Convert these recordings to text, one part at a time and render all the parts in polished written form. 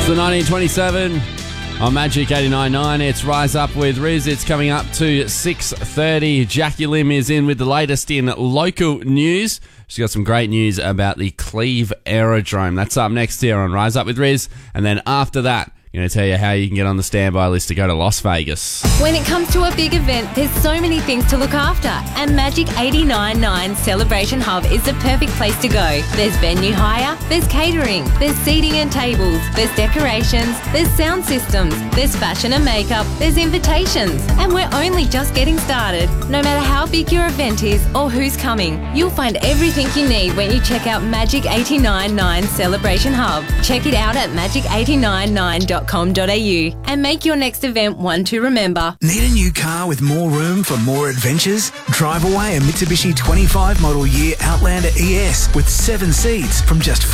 The 1927 on Magic 89.9. It's Rise Up with Riz. It's coming up to 6:30. Jackie Lim is in with the latest in local news. She's got some great news about the Cleve Aerodrome. That's up next here on Rise Up with Riz. And then after that, I'm going to tell you how you can get on the standby list to go to Las Vegas. When it comes to a big event, there's so many things to look after, and Magic 89.9 Celebration Hub is the perfect place to go. There's venue hire, there's catering, there's seating and tables, there's decorations, there's sound systems, there's fashion and makeup, there's invitations, and we're only just getting started. No matter how big your event is or who's coming, you'll find everything you need when you check out Magic 89.9 Celebration Hub. Check it out at magic899.com.au and make your next event one to remember. Need a new car with more room for more adventures? Drive away a Mitsubishi 25 model year Outlander ES with 7 seats from just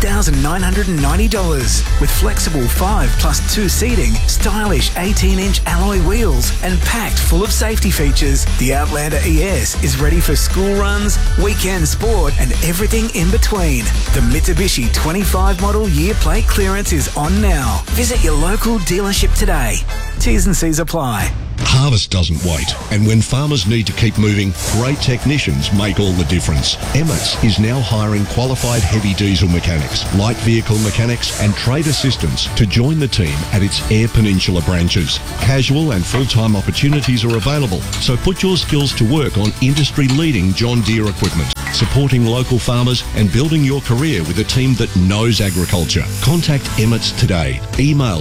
$40,990. With flexible 5+2 seating, stylish 18-inch alloy wheels and packed full of safety features, the Outlander ES is ready for school runs, weekend sport and everything in between. The Mitsubishi 25 model year plate clearance is on now. Visit your local dealership today. T's and C's apply. Harvest doesn't wait, and when farmers need to keep moving, great technicians make all the difference. Emmets is now hiring qualified heavy diesel mechanics, light vehicle mechanics and trade assistants to join the team at its Eyre Peninsula branches. Casual and full-time opportunities are available, so put your skills to work on industry-leading John Deere equipment, supporting local farmers and building your career with a team that knows agriculture. Contact Emmets today. Email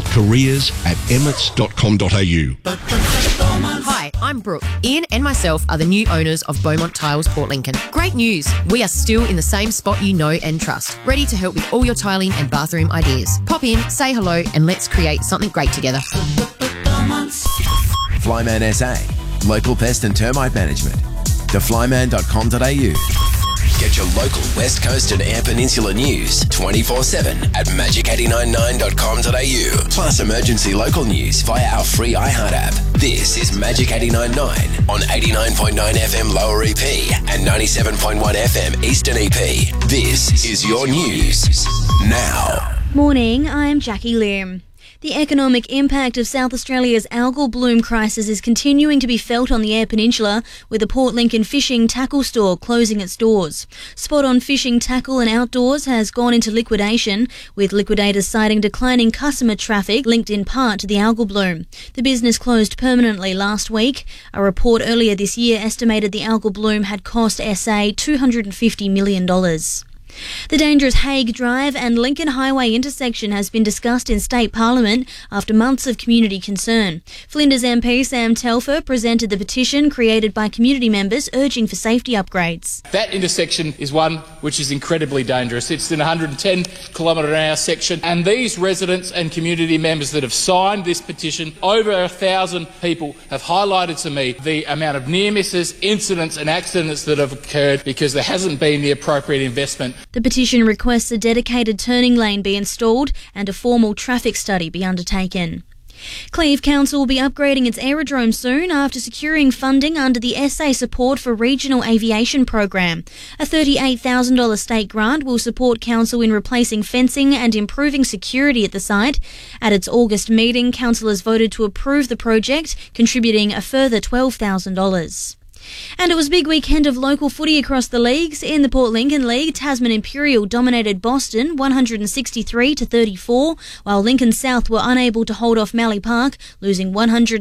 careers@emmets.com.au. Hi, I'm Brooke. Ian and myself are the new owners of Beaumont Tiles Port Lincoln. Great news! We are still in the same spot you know and trust, ready to help with all your tiling and bathroom ideas. Pop in, say hello, and let's create something great together. Flyman SA, local pest and termite management. theflyman.com.au. Get your local West Coast and Eyre Peninsula news 24/7 at magic899.com.au. Plus emergency local news via our free iHeart app. This is Magic 89.9 on 89.9 FM Lower EP and 97.1 FM Eastern EP. This is your news now. Morning, I'm Jackie Lim. The economic impact of South Australia's algal bloom crisis is continuing to be felt on the Eyre Peninsula, with the Port Lincoln Fishing Tackle store closing its doors. Spot On Fishing Tackle and Outdoors has gone into liquidation, with liquidators citing declining customer traffic linked in part to the algal bloom. The business closed permanently last week. A report earlier this year estimated the algal bloom had cost SA $250 million. The dangerous Hague Drive and Lincoln Highway intersection has been discussed in State Parliament after months of community concern. Flinders MP Sam Telfer presented the petition created by community members urging for safety upgrades. That intersection is one which is incredibly dangerous. It's in a 110km/h section, and these residents and community members that have signed this petition, over 1,000 people, have highlighted to me the amount of near misses, incidents and accidents that have occurred because there hasn't been the appropriate investment. The petition requests a dedicated turning lane be installed and a formal traffic study be undertaken. Cleve Council will be upgrading its aerodrome soon after securing funding under the SA Support for Regional Aviation program. A $38,000 state grant will support Council in replacing fencing and improving security at the site. At its August meeting, councillors voted to approve the project, contributing a further $12,000. And it was a big weekend of local footy across the leagues. In the Port Lincoln League, Tasman Imperial dominated Boston 163-34, while Lincoln South were unable to hold off Mallee Park, losing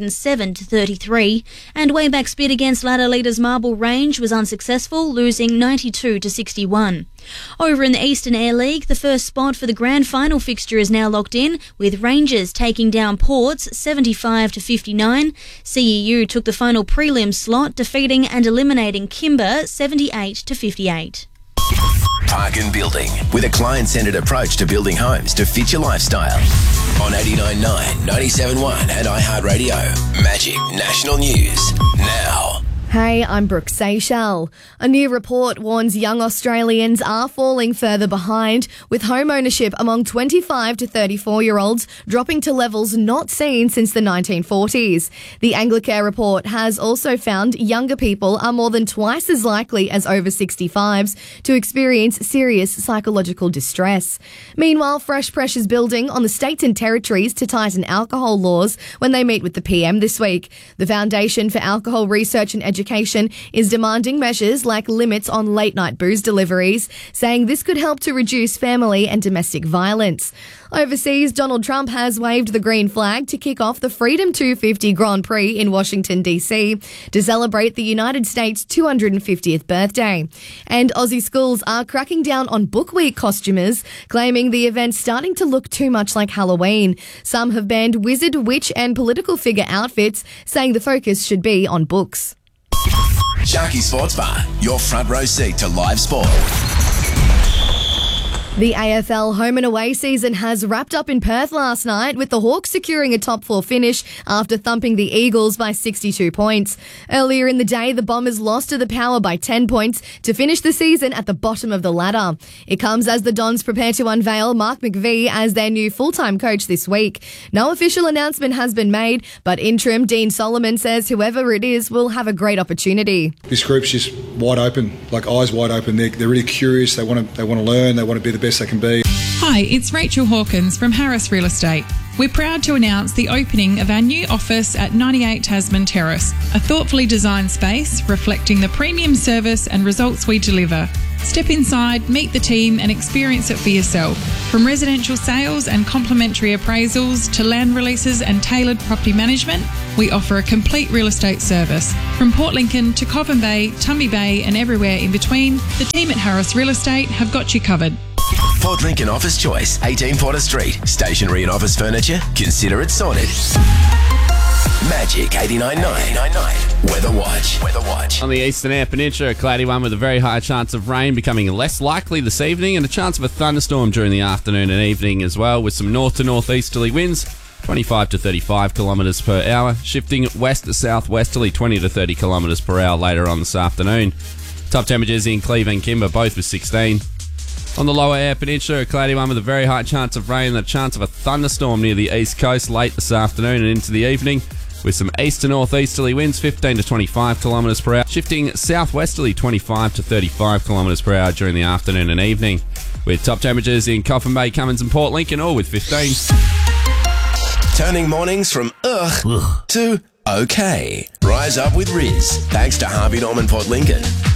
107-33. And Wayback's bid against ladder leaders Marble Range was unsuccessful, losing 92-61. Over in the Eastern Air League, the first spot for the grand final fixture is now locked in, with Rangers taking down Ports 75-59. CEU took the final prelim slot, defeating and eliminating Kimber 78-58. Park and Building, with a client-centred approach to building homes to fit your lifestyle. On 89.9, 97.1 and iHeartRadio. Magic National News now. Hey, I'm Brooke Seychelles. A new report warns young Australians are falling further behind, with home ownership among 25 to 34-year-olds dropping to levels not seen since the 1940s. The Anglicare report has also found younger people are more than twice as likely as over 65s to experience serious psychological distress. Meanwhile, fresh pressures building on the states and territories to tighten alcohol laws when they meet with the PM this week. The Foundation for Alcohol Research and Education is demanding measures like limits on late-night booze deliveries, saying this could help to reduce family and domestic violence. Overseas, Donald Trump has waved the green flag to kick off the Freedom 250 Grand Prix in Washington, D.C. to celebrate the United States' 250th birthday. And Aussie schools are cracking down on Book Week costumers, claiming the event's starting to look too much like Halloween. Some have banned wizard, witch and political figure outfits, saying the focus should be on books. Sharky Sports Bar, your front row seat to live sport. The AFL home and away season has wrapped up in Perth last night, with the Hawks securing a top 4 finish after thumping the Eagles by 62 points. Earlier in the day, the Bombers lost to the Power by 10 points to finish the season at the bottom of the ladder. It comes as the Dons prepare to unveil Mark McVie as their new full-time coach this week. No official announcement has been made, but interim Dean Solomon says whoever it is will have a great opportunity. This group's just wide open, like eyes wide open. They're really curious. They want to learn. They want to be the best they can be. Hi, it's Rachel Hawkins from Harris Real Estate. We're proud to announce the opening of our new office at 98 Tasman Terrace, a thoughtfully designed space reflecting the premium service and results we deliver. Step inside, meet the team and experience it for yourself. From residential sales and complimentary appraisals to land releases and tailored property management, we offer a complete real estate service. From Port Lincoln to Coffin Bay, Tumby Bay and everywhere in between, the team at Harris Real Estate have got you covered. Port Lincoln Office Choice, 18 Porter Street. Stationery and office furniture? Consider it sorted. Magic 89.9. Weather Watch. On the eastern air peninsula, a cloudy one with a very high chance of rain becoming less likely this evening, and a chance of a thunderstorm during the afternoon and evening as well, with some north to northeasterly winds, 25 to 35 kilometres per hour, shifting west to southwesterly, 20 to 30 kilometres per hour later on this afternoon. Top temperatures in Cleve and Kimber, both with 16. On the lower air peninsula, a cloudy one with a very high chance of rain and a chance of a thunderstorm near the east coast late this afternoon and into the evening, with some east to northeasterly winds, 15 to 25 kilometres per hour, shifting southwesterly, 25 to 35 kilometres per hour during the afternoon and evening, with top temperatures in Coffin Bay, Cummins and Port Lincoln, all with 15. Turning mornings from ugh to okay. Rise up with Riz, thanks to Harvey Norman Port Lincoln.